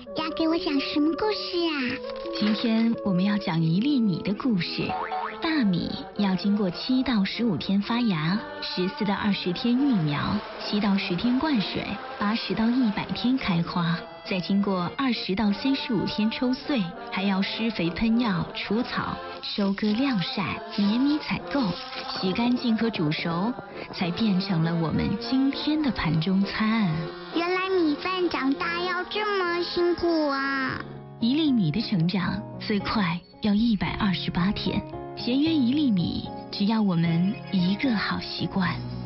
要给我讲什么故事啊？ 今天我们要讲1粒米的故事。大米要经过7到15天发芽，14到20天育苗，7到10天灌水，80到100天开花，再经过20到35天抽穗，还要施肥喷药、除草、收割晾晒、碾米采购、洗干净和煮熟，才变成了我们今天的盘中餐。 原来米饭长大要这么辛苦啊 ！1粒米的成长最快要128天，节约1粒米，只要我们一个好习惯。